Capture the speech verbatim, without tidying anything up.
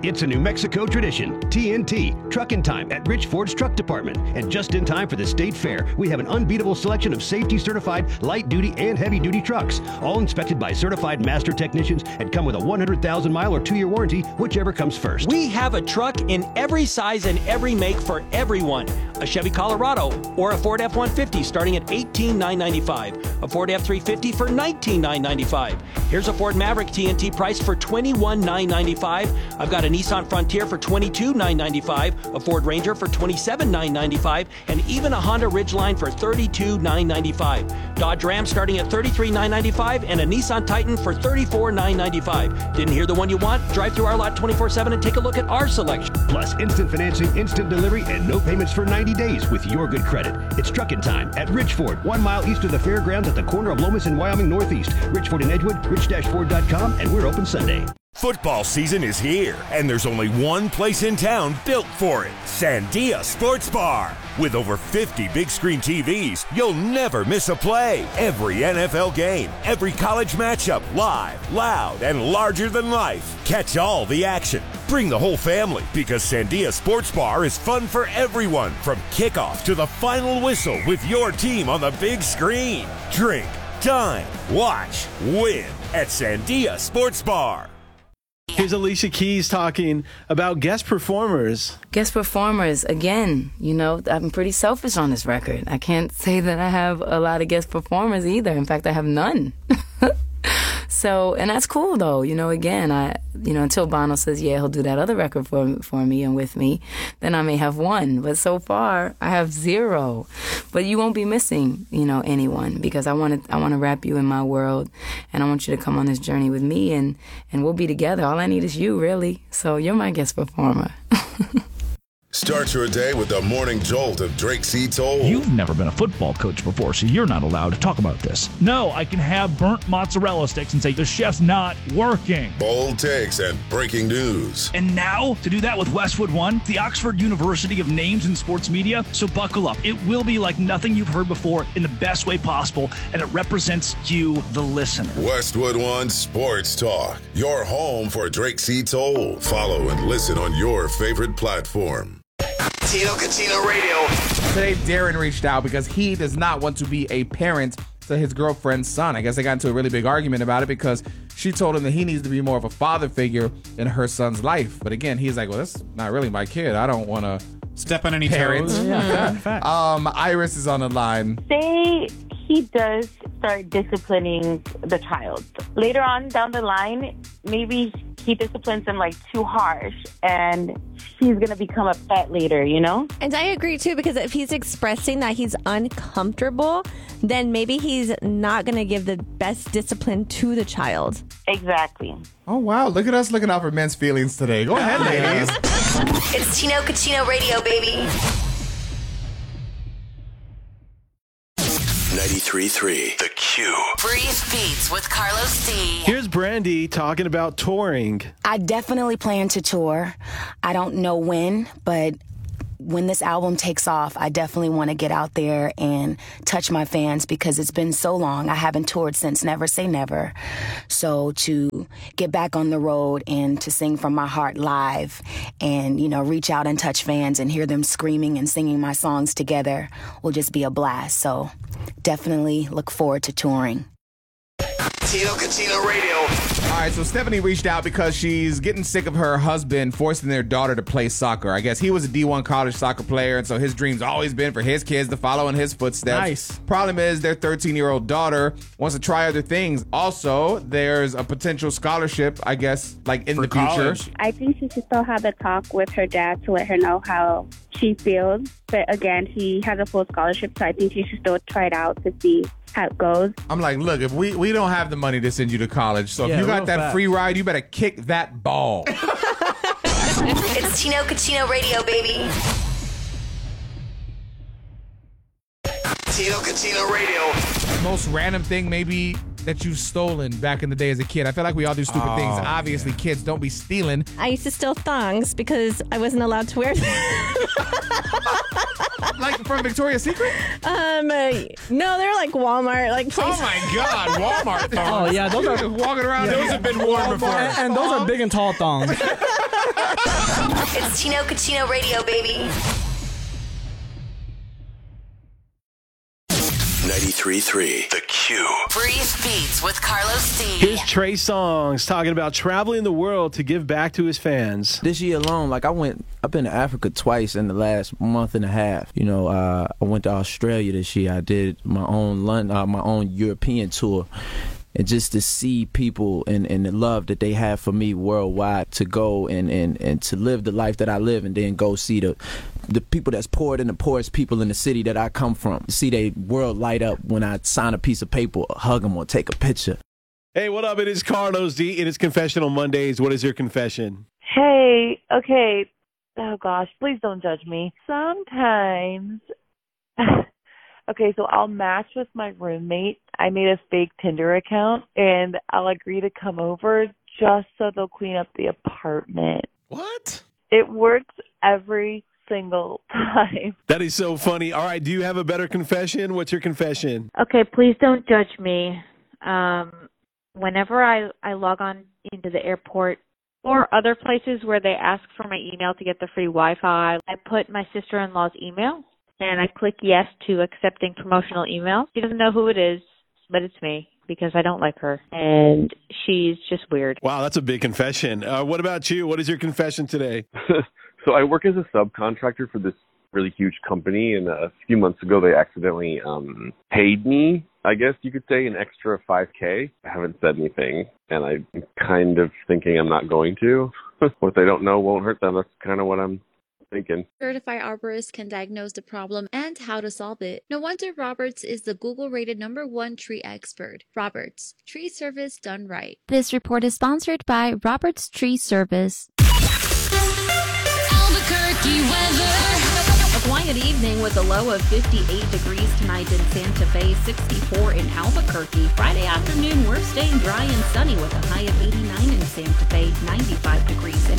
It's a New Mexico tradition. T N T, Truckin' Time at Rich Ford's Truck Department. And just in time for the state fair, we have an unbeatable selection of safety-certified light-duty and heavy-duty trucks, all inspected by certified master technicians and come with a one hundred thousand mile or two-year warranty, whichever comes first. We have a truck in every size and every make for everyone. A Chevy Colorado or a Ford F one fifty starting at eighteen thousand nine hundred ninety-five dollars. A Ford F three fifty for nineteen thousand nine hundred ninety-five dollars. Here's a Ford Maverick T N T price for twenty-one thousand nine hundred ninety-five dollars. I've got a Nissan Frontier for twenty-two thousand nine hundred ninety-five dollars, a Ford Ranger for twenty-seven thousand nine hundred ninety-five dollars, and even a Honda Ridgeline for thirty-two thousand nine hundred ninety-five dollars. Dodge Ram starting at thirty-three thousand nine hundred ninety-five dollars, and a Nissan Titan for thirty-four thousand nine hundred ninety-five dollars. Didn't hear the one you want? Drive through our lot twenty-four seven and take a look at our selection. Plus instant financing, instant delivery, and no payments for ninety days with your good credit. It's Truckin' Time at Rich Ford, one mile east of the fairgrounds at the corner of Lomas and Wyoming Northeast. Rich Ford in Edgewood, rich ford dot com, and we're open Sunday. Football season is here, and there's only one place in town built for it, Sandia Sports Bar. With over fifty big screen T Vs, you'll never miss a play. Every N F L game, every college matchup, live, loud, and larger than life. Catch all the action. Bring the whole family, because Sandia Sports Bar is fun for everyone, from kickoff to the final whistle with your team on the big screen. Drink, dine, watch, win at Sandia Sports Bar. Here's Alicia Keys talking about guest performers. Guest performers, again, you know, I'm pretty selfish on this record. I can't say that I have a lot of guest performers either. In fact, I have none. So, and that's cool though, you know, again, I, you know, until Bono says, yeah, he'll do that other record for, for me and with me, then I may have one. But so far, I have zero. But you won't be missing, you know, anyone, because I want to, I want to wrap you in my world, and I want you to come on this journey with me, and, and we'll be together. All I need is you, really. So you're my guest performer. Start your day with the morning jolt of Drake C. Toll. You've never been a football coach before, so you're not allowed to talk about this. No, I can have burnt mozzarella sticks and say the chef's not working. Bold takes and breaking news. And now, to do that with Westwood One, the Oxford University of Names in Sports Media. So buckle up. It will be like nothing you've heard before in the best way possible, and it represents you, the listener. Westwood One Sports Talk, your home for Drake C. Toll. Follow and listen on your favorite platform. Tino Catino Radio. Today, Darren reached out because he does not want to be a parent to his girlfriend's son. I guess they got into a really big argument about it because she told him that he needs to be more of a father figure in her son's life. But again, he's like, well, that's not really my kid. I don't want to step on any parent. toes. Yeah. um, Iris is on the line. Say he does start disciplining the child. Later on down the line, maybe he disciplines him like too harsh, and he's going to become upset later, you know? And I agree, too, because if he's expressing that he's uncomfortable, then maybe he's not going to give the best discipline to the child. Exactly. Oh, wow. Look at us looking out for men's feelings today. Go ahead, ladies. It's Tino Catino Radio, baby. ninety-three point three The Q. Breeze Beats with Carlos D. Here's Brandy talking about touring. I definitely plan to tour. I don't know when, but when this album takes off, I definitely want to get out there and touch my fans, because it's been so long. I haven't toured since Never Say Never. So to get back on the road and to sing from my heart live and, you know, reach out and touch fans and hear them screaming and singing my songs together will just be a blast. So definitely look forward to touring. Tino Catino Radio. All right, so Stephanie reached out because she's getting sick of her husband forcing their daughter to play soccer. I guess he was a D one college soccer player, and so his dream's always been for his kids to follow in his footsteps. Nice. Problem is, their thirteen-year-old daughter wants to try other things. Also, there's a potential scholarship, I guess, like in For the college. future. I think she should still have the talk with her dad to let her know how she feels. But again, he has a full scholarship, so I think she should still try it out to see how it goes. I'm like, look, if we, we don't have the money to send you to college, so Yeah, if you got real that fast. free ride, you better kick that ball. It's Tino Catino Radio, baby. Tino Catino Radio. Most random thing maybe that you've stolen back in the day as a kid. I feel like we all do stupid Oh, things. Obviously, kids don't be stealing. I used to steal thongs because I wasn't allowed to wear them. Like from Victoria's Secret? um, uh, no, they're like Walmart. Like Oh my God, Walmart thongs. Oh, yeah, those are Walking around. Those have been worn before. And, and those are big and tall thongs. It's Tino Cucino Radio, baby. ninety-three point three The Q. Breeze Beats with Carlos D. Here's Trey Songz talking about traveling the world to give back to his fans. This year alone, like I went, I've been to Africa twice in the last month and a half. You know, uh, I went to Australia this year. I did my own London, uh, my own European tour. And just to see people and, and the love that they have for me worldwide, to go and, and, and to live the life that I live, and then go see the the people that's poor than the poorest people in the city that I come from. See their world light up when I sign a piece of paper, or hug them, or take a picture. Hey, what up? It is Carlos D. It is Confessional Mondays. What is your confession? Hey, okay. Oh, gosh, please don't judge me. Sometimes... Okay, so I'll match with my roommate. I made a fake Tinder account, and I'll agree to come over just so they'll clean up the apartment. What? It works every single time. That is so funny. All right, do you have a better confession? What's your confession? Okay, please don't judge me. Um, whenever I, I log on into the airport or other places where they ask for my email to get the free Wi-Fi, I put my sister-in-law's email. And I click yes to accepting promotional email. She doesn't know who it is, but it's me because I don't like her. And she's just weird. Wow, that's a big confession. Uh, what about you? What is your confession today? So I work as a subcontractor for this really huge company. And a few months ago, they accidentally um, paid me, I guess you could say, an extra five K. I haven't said anything. And I'm kind of thinking I'm not going to. What they don't know won't hurt them. That's kind of what I'm thinking. Certified arborists can diagnose the problem and how to solve it. No wonder Roberts is the Google-rated number one tree expert. Roberts, tree service done right. This report is sponsored by Roberts Tree Service. Albuquerque weather. A quiet evening with a low of fifty-eight degrees tonight in Santa Fe, sixty-four in Albuquerque. Friday afternoon, we're staying dry and sunny with a high of eighty-nine in Santa Fe, ninety-five degrees in